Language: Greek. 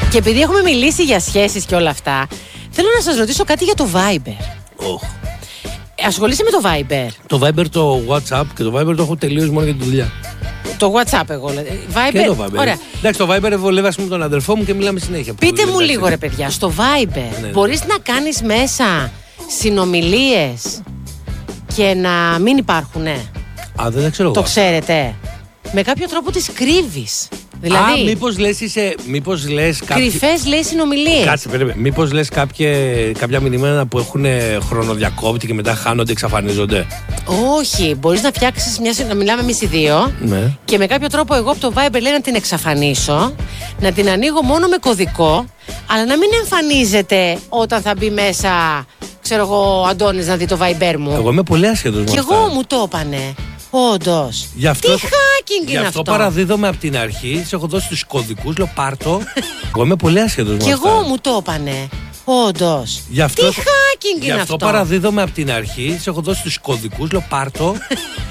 Και επειδή έχουμε μιλήσει για σχέσεις και όλα αυτά, θέλω να σας ρωτήσω κάτι για το Viber. Ασχολείσαι με το Viber? Το Viber, το WhatsApp και το Viber το έχω τελείως μόνο για τη δουλειά. Το WhatsApp εγώ Viber. Και το Viber. Ωραία. Εντάξει, το Viber βολεύει με τον αδερφό μου και μιλάμε συνέχεια. Πείτε μου λίγο ρε παιδιά, στο Viber μπορείς να κάνεις μέσα συνομιλίες και να μην υπάρχουνε? Δεν τα ξέρω. Το ξέρετε? Με κάποιο τρόπο τις κρύβεις. Δηλαδή, μήπως λες κρυφές λέει συνομιλίες. Κάτσε, περίμενε. Μήπως λες κάποια μηνύματα που έχουν χρονοδιακόπτη και μετά χάνονται, εξαφανίζονται? Όχι, μπορείς να φτιάξεις να μιλάμε εμείς οι δύο, ναι. Και με κάποιο τρόπο εγώ από το Viber λέει να την εξαφανίσω, να την ανοίγω μόνο με κωδικό, αλλά να μην εμφανίζεται όταν θα μπει μέσα, ξέρω εγώ, ο Αντώνης να δει το Viber μου. Εγώ είμαι πολύ άσχετος με Κι αυτά. εγώ μου το έπανε. Όντως. Τι hacking είναι αυτό? Γι' αυτό παραδίδομαι από την αρχή. Σε έχω δώσει τους κωδικούς, λέω πάρτο. Εγώ είμαι πολύ άσχετος με αυτά. Κι εγώ μου το έπανε. Όντως. Τι hacking είναι αυτό? Γι' αυτό παραδίδομαι από την αρχή. Σε έχω δώσει τους κωδικούς, λέω πάρτο.